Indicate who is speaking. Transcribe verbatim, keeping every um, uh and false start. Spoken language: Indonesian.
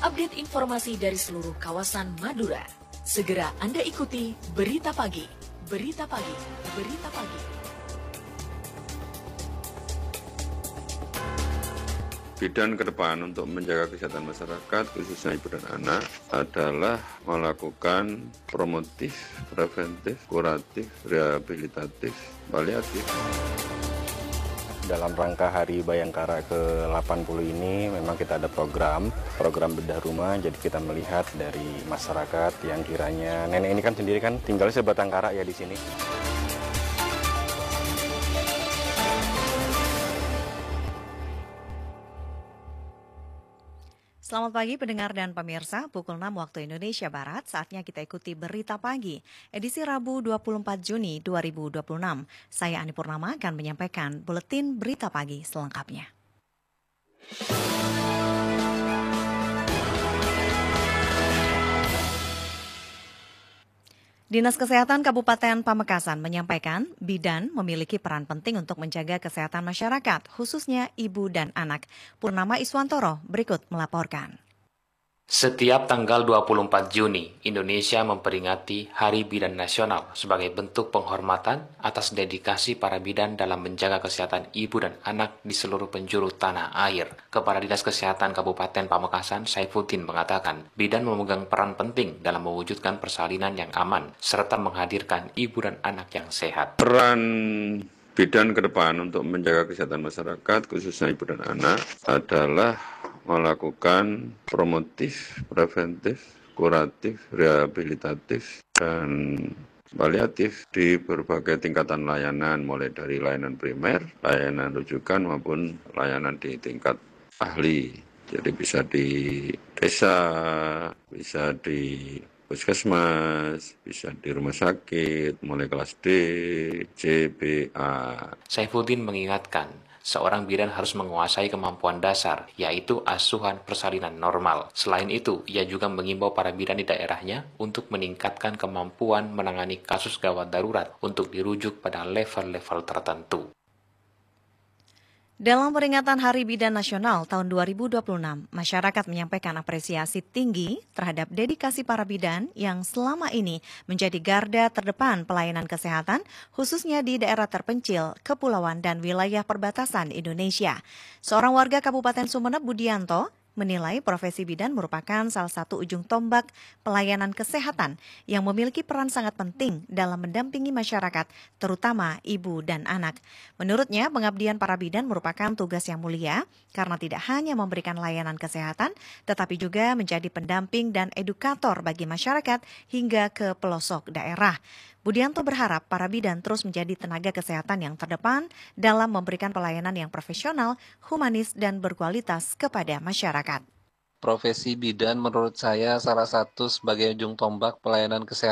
Speaker 1: update informasi dari seluruh kawasan Madura. Segera Anda ikuti Berita Pagi. Berita Pagi. Berita Pagi.
Speaker 2: Bidan ke depan untuk menjaga kesehatan masyarakat, khususnya ibu dan anak, adalah melakukan promotif, preventif, kuratif, rehabilitatif, paliatif.
Speaker 3: Dalam rangka Hari Bayangkara ke delapan puluh ini memang kita ada program, program bedah rumah. Jadi kita melihat dari masyarakat yang kiranya, nenek ini kan sendiri kan tinggalnya sebatang kara ya di sini.
Speaker 4: Selamat pagi pendengar dan pemirsa, pukul enam waktu Indonesia Barat, saatnya kita ikuti Berita Pagi, edisi Rabu dua puluh empat Juni dua ribu dua puluh enam. Saya Ani Purnama akan menyampaikan Buletin Berita Pagi selengkapnya. Dinas Kesehatan Kabupaten Pamekasan menyampaikan bidan memiliki peran penting untuk menjaga kesehatan masyarakat, khususnya ibu dan anak. Purnama Iswantoro berikut melaporkan.
Speaker 5: Setiap tanggal dua puluh empat Juni, Indonesia memperingati Hari Bidan Nasional sebagai bentuk penghormatan atas dedikasi para bidan dalam menjaga kesehatan ibu dan anak di seluruh penjuru tanah air. Kepala Dinas Kesehatan Kabupaten Pamekasan, Saifuddin mengatakan, bidan memegang peran penting dalam mewujudkan persalinan yang aman, serta menghadirkan ibu dan anak yang sehat.
Speaker 2: Peran bidan ke depan untuk menjaga kesehatan masyarakat, khususnya ibu dan anak, adalah melakukan promotif, preventif, kuratif, rehabilitatif, dan paliatif di berbagai tingkatan layanan, mulai dari layanan primer, layanan rujukan, maupun layanan di tingkat ahli. Jadi bisa di desa, bisa di puskesmas, bisa di rumah sakit, mulai kelas D, C, B, A.
Speaker 5: Saifuddin mengingatkan, seorang bidan harus menguasai kemampuan dasar, yaitu asuhan persalinan normal. Selain itu, ia juga mengimbau para bidan di daerahnya untuk meningkatkan kemampuan menangani kasus gawat darurat untuk dirujuk pada level-level tertentu.
Speaker 4: Dalam peringatan Hari Bidan Nasional tahun dua ribu dua puluh enam, masyarakat menyampaikan apresiasi tinggi terhadap dedikasi para bidan yang selama ini menjadi garda terdepan pelayanan kesehatan, khususnya di daerah terpencil, kepulauan, dan wilayah perbatasan Indonesia. Seorang warga Kabupaten Sumeneb, Budianto, menilai profesi bidan merupakan salah satu ujung tombak pelayanan kesehatan yang memiliki peran sangat penting dalam mendampingi masyarakat, terutama ibu dan anak. Menurutnya, pengabdian para bidan merupakan tugas yang mulia karena tidak hanya memberikan layanan kesehatan, tetapi juga menjadi pendamping dan edukator bagi masyarakat hingga ke pelosok daerah. Budianto berharap para bidan terus menjadi tenaga kesehatan yang terdepan dalam memberikan pelayanan yang profesional, humanis, dan berkualitas kepada masyarakat.
Speaker 6: Profesi bidan menurut saya salah satu sebagai ujung tombak pelayanan kesehatan